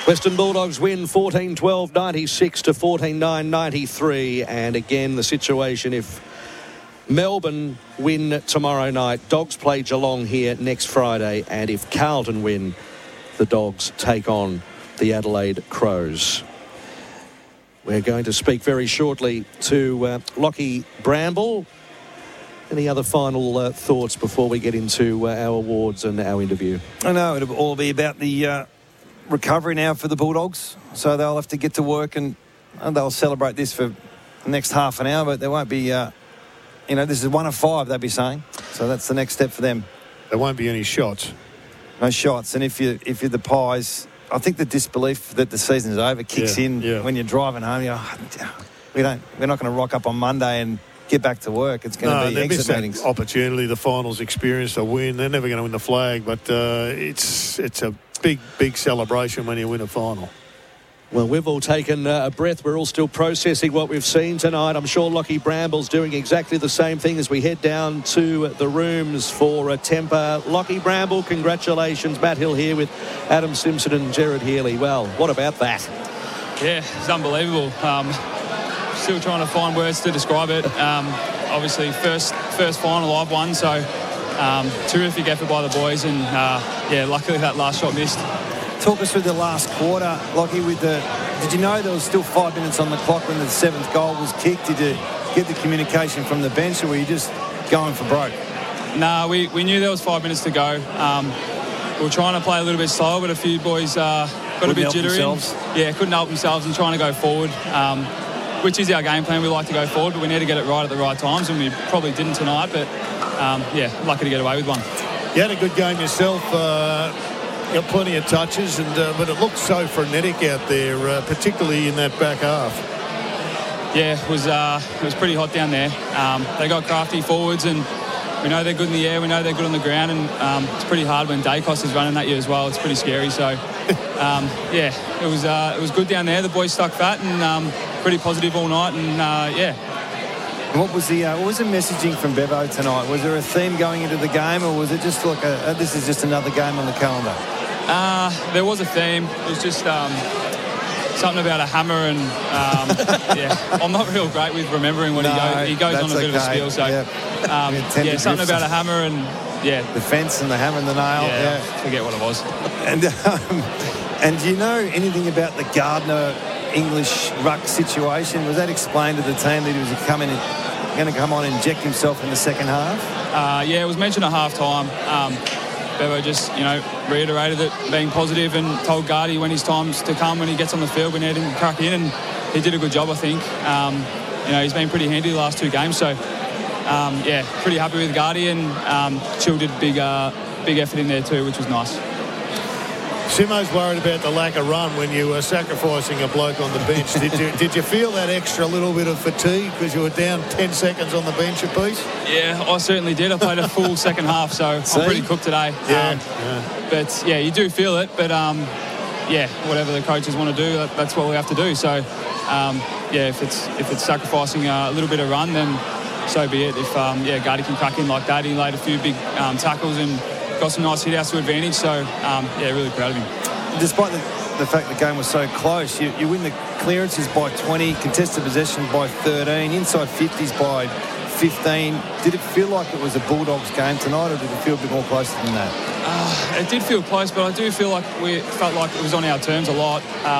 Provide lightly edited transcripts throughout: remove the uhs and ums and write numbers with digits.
Western Bulldogs win 14-12-96 to 14-9-93. And again, the situation, if Melbourne win tomorrow night, Dogs play Geelong here next Friday. And if Carlton win, the Dogs take on the Adelaide Crows. We're going to speak very shortly to Lockie Bramble. Any other final thoughts before we get into our awards and our interview? I know it'll all be about the recovery now for the Bulldogs. So they'll have to get to work and they'll celebrate this for the next half an hour. But there won't be, this is 1 of 5, they'll be saying. So that's the next step for them. There won't be any shots. No shots. And if you're the Pies, I think the disbelief that the season is over kicks in when you're driving home. We're not going to rock up on Monday and get back to work. It's going to be exit meetings. Opportunity, the finals experience, a win. They're never going to win the flag, but it's a big celebration when you win a final. Well, we've all taken a breath. We're all still processing what we've seen tonight. I'm sure Lockie Bramble's doing exactly the same thing as we head down to the rooms for Temper. Lockie Bramble, congratulations. Matt Hill here with Adam Simpson and Gerard Healy. Well, what about that? Yeah, it's unbelievable. Still trying to find words to describe it. Obviously, first final I've won, so terrific effort by the boys, and luckily that last shot missed. Talk us through the last quarter, Lockie. Did you know there was still 5 minutes on the clock when the 7th goal was kicked? Did you get the communication from the bench, or were you just going for broke? Nah, we knew there was 5 minutes to go. We were trying to play a little bit slower, but a few boys got a bit jittery. Couldn't help themselves and trying to go forward, which is our game plan. We like to go forward, but we need to get it right at the right times, and we probably didn't tonight, but lucky to get away with one. You had a good game yourself. Got plenty of touches, but it looked so frenetic out there, particularly in that back half. Yeah, it was pretty hot down there. They got crafty forwards, and we know they're good in the air. We know they're good on the ground, and it's pretty hard when Dacos is running at you as well. It's pretty scary. So, it was good down there. The boys stuck fat and pretty positive all night, and What was the messaging from Bevo tonight? Was there a theme going into the game, or was it just like this is just another game on the calendar? There was a theme. It was just something about a hammer, and I'm not real great with remembering what he goes on a bit of a spiel. So something about a hammer and the fence and the hammer and the nail. Forget what it was. And do you know anything about the Gardner English ruck situation? Was that explained to the team that he was going to come on and inject himself in the second half? It was mentioned at half time. Bevo just reiterated it, being positive, and told Gardy when his time's to come, when he gets on the field, we need him to crack in, and he did a good job, I think. He's been pretty handy the last 2 games, so pretty happy with Gardy, and Chill did big effort in there too, which was nice. Simo's worried about the lack of run when you were sacrificing a bloke on the bench. Did you feel that extra little bit of fatigue because you were down 10 seconds on the bench apiece? Yeah, I certainly did. I played a full second half, so I'm pretty cooked today. But you do feel it. But whatever the coaches want to do, that's what we have to do. So if it's sacrificing a little bit of run, then so be it. If Gardy can crack in like that, he laid a few big tackles and got some nice hit-outs to advantage, so really proud of him. Despite the fact the game was so close, you win the clearances by 20, contested possession by 13, inside 50s by 15. Did it feel like it was a Bulldogs game tonight, or did it feel a bit more closer than that? It did feel close, but I do feel like we felt like it was on our terms a lot.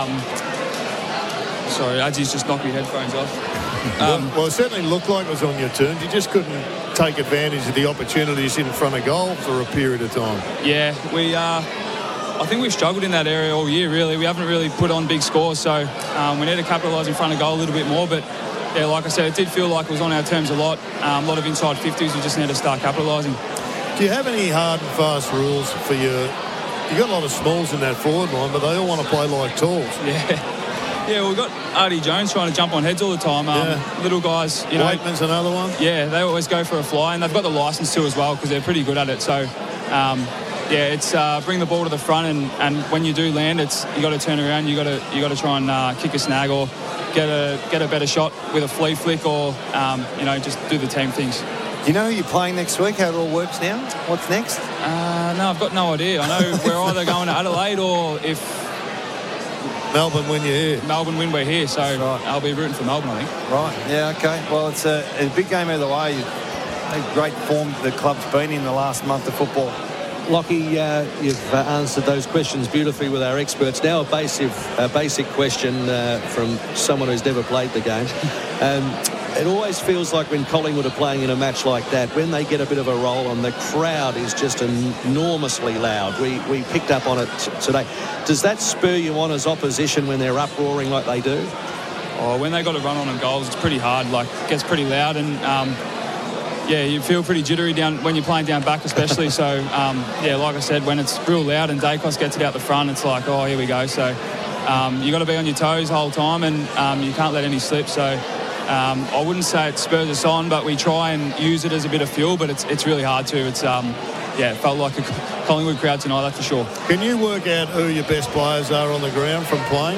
Sorry, Adji's just knocked your headphones off. Well, it certainly looked like it was on your terms. You just couldn't take advantage of the opportunities in front of goal for a period of time. Yeah, I think we've struggled in that area all year, really. We haven't really put on big scores, so we need to capitalise in front of goal a little bit more. But, like I said, it did feel like it was on our terms a lot. A lot of inside 50s. We just need to start capitalising. Do you have any hard and fast rules for your... You've got a lot of smalls in that forward line, but they all want to play like talls. Yeah, we've got Artie Jones trying to jump on heads all the time. Little guys, Waitman's another one. Yeah, they always go for a fly, and they've got the licence too as well because they're pretty good at it. So, it's bring the ball to the front, and when you do land, you got to turn around. You got to try and kick a snag or get a better shot with a flea flick, or just do the team things. Do you know who you're playing next week? How it all works now? What's next? No, I've got no idea. I know we're either going to Adelaide, or if Melbourne win, you're here. Melbourne win, we're here. So I'll be rooting for Melbourne, I think. Right, yeah, okay. Well, it's a big game either way. Great form the club's been in the last month of football. Lockie, you've answered those questions beautifully with our experts. Now a basic question from someone who's never played the game. It always feels like when Collingwood are playing in a match like that, when they get a bit of a roll on, the crowd is just enormously loud. We picked up on it today. Does that spur you on as opposition when they're uproaring like they do? Oh, when they got a run on goals, it's pretty hard. Like, it gets pretty loud, and you feel pretty jittery down when you're playing down back, especially. So, like I said, when it's real loud and Dacos gets it out the front, it's like, oh, here we go. So, you got to be on your toes the whole time, and you can't let any slip. So, I wouldn't say it spurs us on, but we try and use it as a bit of fuel. But it's really hard to. It's it felt like a Collingwood crowd tonight, that's for sure. Can you work out who your best players are on the ground from playing?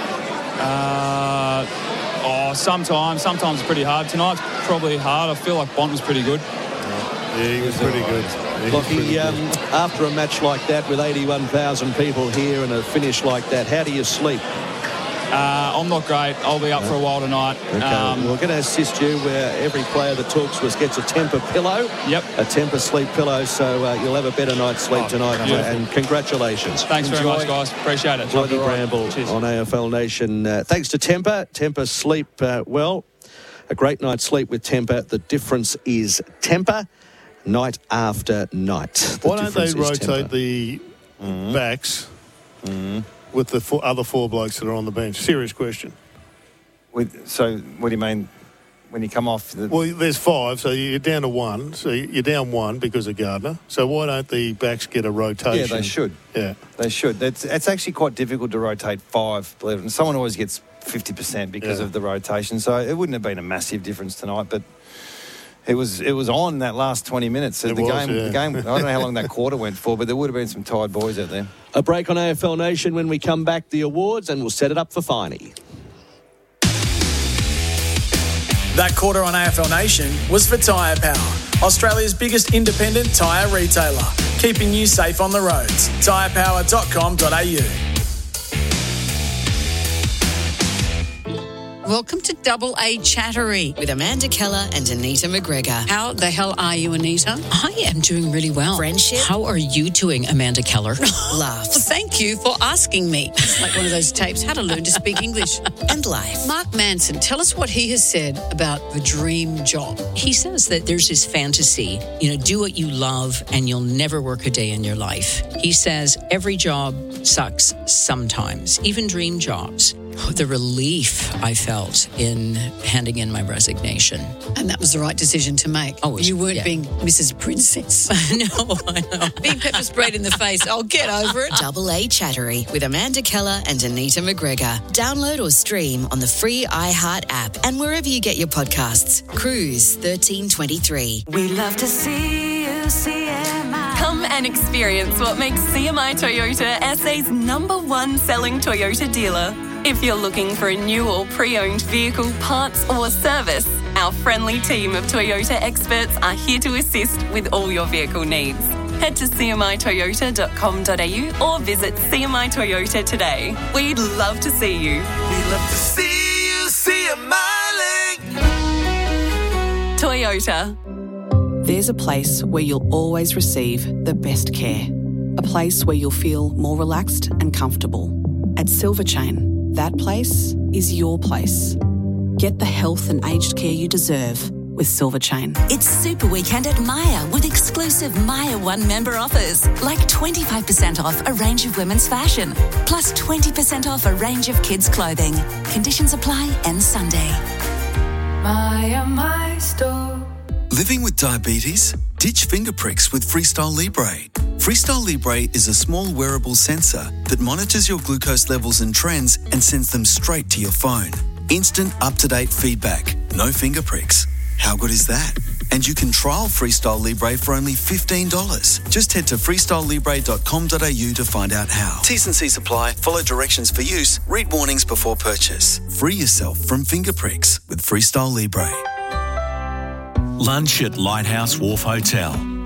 Sometimes it's pretty hard. Tonight's probably hard. I feel like Bont was pretty good. Yeah, he was pretty good. Lockie, after a match like that with 81,000 people here and a finish like that, how do you sleep? I'm not great. I'll be up for a while tonight. Okay. We're going to assist you where every player that talks to us gets a Tempur pillow. Yep. A Tempur sleep pillow, so you'll have a better night's sleep tonight. And congratulations. Thanks very much, guys. Appreciate it. Lockie Bramble on AFL Nation. Thanks to Tempur. Tempur sleep well. A great night's sleep with Tempur. The difference is Tempur night after night. Why don't they rotate the backs with the other four blokes that are on the bench? Serious question. So what do you mean when you come off? Well, there's five, so you're down to one. So you're down one because of Gardner. So why don't the backs get a rotation? Yeah, they should. Yeah. They should. It's actually quite difficult to rotate five, believe it. And someone always gets 50% because of the rotation. So it wouldn't have been a massive difference tonight, but it was on that last 20 minutes. The game, I don't know how long that quarter went for, but there would have been some tired boys out there. A break on AFL Nation. When we come back, the awards, and we'll set it up for Finey. That quarter on AFL Nation was for Tyre Power, Australia's biggest independent tyre retailer, keeping you safe on the roads. tyrepower.com.au. Welcome to Double A Chattery with Amanda Keller and Anita McGregor. How the hell are you, Anita? I am doing really well. Friendship. How are you doing, Amanda Keller? Laughs. Well, thank you for asking me. It's like one of those tapes, how to learn to speak English. And life. Mark Manson, tell us what he has said about the dream job. He says that there's this fantasy, do what you love and you'll never work a day in your life. He says every job sucks sometimes, even dream jobs. The relief I felt in handing in my resignation. And that was the right decision to make. Oh, you weren't being Mrs. Princess. No, I know. Being pepper sprayed in the face. I'll get over it. Double A Chattery with Amanda Keller and Anita McGregor. Download or stream on the free iHeart app and wherever you get your podcasts. Cruise 1323. We love to see you, CMI. Come and experience what makes CMI Toyota SA's #1 selling Toyota dealer. If you're looking for a new or pre-owned vehicle, parts or service, our friendly team of Toyota experts are here to assist with all your vehicle needs. Head to cmitoyota.com.au or visit CMI Toyota today. We'd love to see you. We'd love to see you, CMI. Toyota. There's a place where you'll always receive the best care. A place where you'll feel more relaxed and comfortable. At Silver Chain, that place is your place. Get the health and aged care you deserve with Silver Chain. It's Super Weekend at Myer with exclusive Myer One member offers, like 25% off a range of women's fashion, plus 20% off a range of kids' clothing. Conditions apply and Sunday. Myer, my store. Living with diabetes? Ditch finger pricks with Freestyle Libre. Freestyle Libre is a small wearable sensor that monitors your glucose levels and trends and sends them straight to your phone. Instant, up-to-date feedback. No finger pricks. How good is that? And you can trial Freestyle Libre for only $15. Just head to freestylelibre.com.au to find out how. T's and C's apply. Follow directions for use. Read warnings before purchase. Free yourself from finger pricks with Freestyle Libre. Lunch at Lighthouse Wharf Hotel.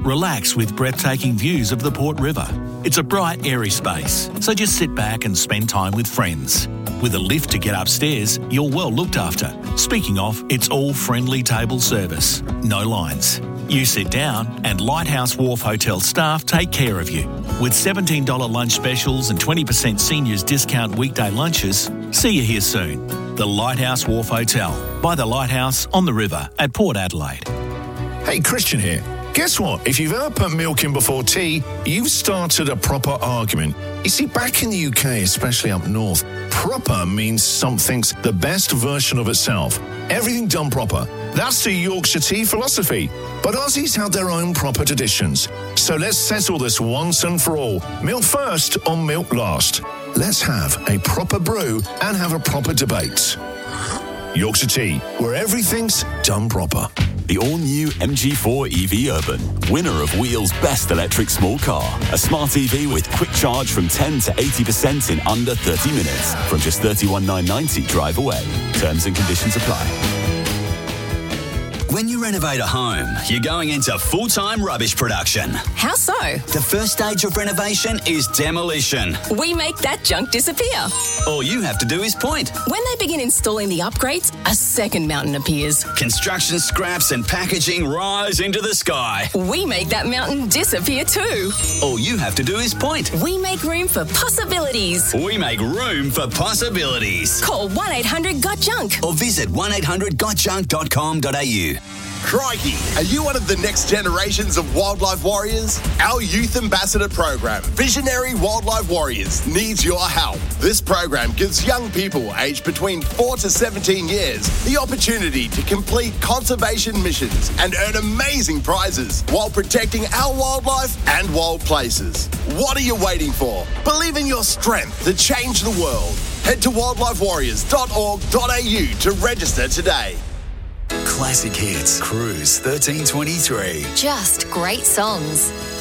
Relax with breathtaking views of the Port River. It's a bright, airy space, so just sit back and spend time with friends. With a lift to get upstairs, you're well looked after. Speaking of, it's all friendly table service. No lines. You sit down and Lighthouse Wharf Hotel staff take care of you. With $17 lunch specials and 20% seniors discount weekday lunches, see you here soon. The Lighthouse Wharf Hotel, by the Lighthouse on the river at Port Adelaide. Hey, Christian here. Guess what? If you've ever put milk in before tea, you've started a proper argument. You see, back in the UK, especially up north, proper means something's the best version of itself. Everything done proper. That's the Yorkshire tea philosophy. But Aussies have their own proper traditions. So let's settle this once and for all. Milk first or milk last. Let's have a proper brew and have a proper debate. Yorkshire Tea, where everything's done proper. The all-new MG4 EV Urban, winner of Wheel's Best Electric Small Car. A smart EV with quick charge from 10 to 80% in under 30 minutes. From just $31,990 drive away. Terms and conditions apply. When you renovate a home, you're going into full-time rubbish production. How so? The first stage of renovation is demolition. We make that junk disappear. All you have to do is point. When they begin installing the upgrades, a second mountain appears. Construction scraps and packaging rise into the sky. We make that mountain disappear too. All you have to do is point. We make room for possibilities. We make room for possibilities. Call 1-800-GOT-JUNK or visit 1800gotjunk.com.au. Crikey, are you one of the next generations of wildlife warriors? Our Youth Ambassador program, Visionary Wildlife Warriors, needs your help. This program gives young people aged between 4 to 17 years the opportunity to complete conservation missions and earn amazing prizes while protecting our wildlife and wild places. What are you waiting for? Believe in your strength to change the world. Head to wildlifewarriors.org.au to register today. Classic hits. Cruise 1323. Just great songs.